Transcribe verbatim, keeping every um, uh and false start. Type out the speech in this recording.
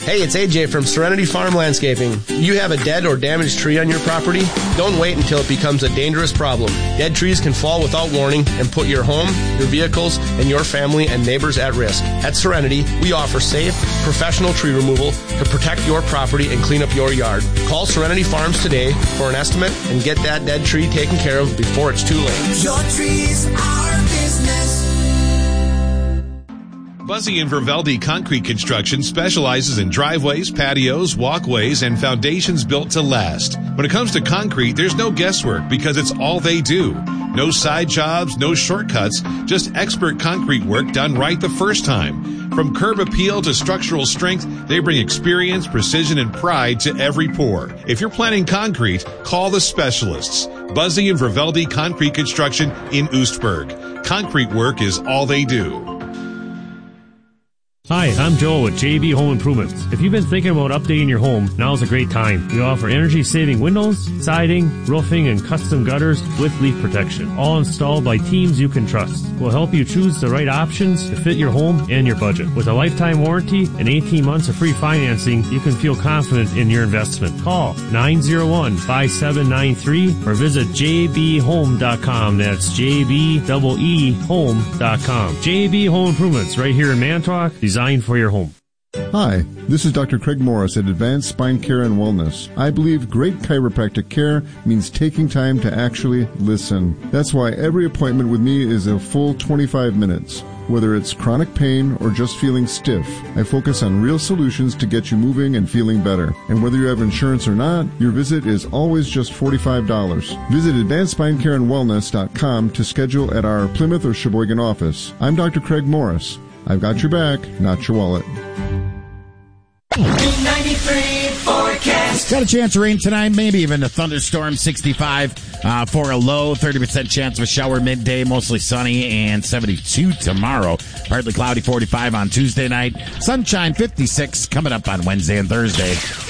Hey, it's A J from Serenity Farm Landscaping. You have a dead or damaged tree on your property? Don't wait until it becomes a dangerous problem. Dead trees can fall without warning and put your home, your vehicles, and your family and neighbors at risk. At Serenity, we offer safe, professional tree removal to protect your property and clean up your yard. Call Serenity Farms today for an estimate and get that dead tree taken care of before it's too late. Your tree's our business. Buzzy and Verveldi Concrete Construction specializes in driveways, patios, walkways, and foundations built to last. When it comes to concrete, there's no guesswork because it's all they do. No side jobs, no shortcuts, just expert concrete work done right the first time. From curb appeal to structural strength, they bring experience, precision, and pride to every pour. If you're planning concrete, call the specialists. Buzzy and Verveldi Concrete Construction in Oostburg. Concrete work is all they do. Hi, I'm Joe with J B Home Improvements. If you've been thinking about updating your home, now's a great time. We offer energy-saving windows, siding, roofing, and custom gutters with leak protection, all installed by teams you can trust. We'll help you choose the right options to fit your home and your budget. With a lifetime warranty and eighteen months of free financing, you can feel confident in your investment. Call nine oh one, five seven nine three or visit j b home dot com. That's J B E E home dot com. J B Home Improvements right here in Manitowoc, designed for your home. Hi, this is Doctor Craig Morris at Advanced Spine Care and Wellness. I believe great chiropractic care means taking time to actually listen. That's why every appointment with me is a full twenty-five minutes. Whether it's chronic pain or just feeling stiff, I focus on real solutions to get you moving and feeling better. And whether you have insurance or not, your visit is always just forty-five dollars. Visit advanced spine care and wellness dot com to schedule at our Plymouth or Sheboygan office. I'm Doctor Craig Morris. I've got your back, not your wallet. ninety-three forecast. Got a chance of rain tonight, maybe even a thunderstorm. sixty-five uh, for a low, thirty percent chance of a shower midday, mostly sunny, and seventy-two tomorrow. Partly cloudy, forty-five on Tuesday night. Sunshine, fifty-six coming up on Wednesday and Thursday.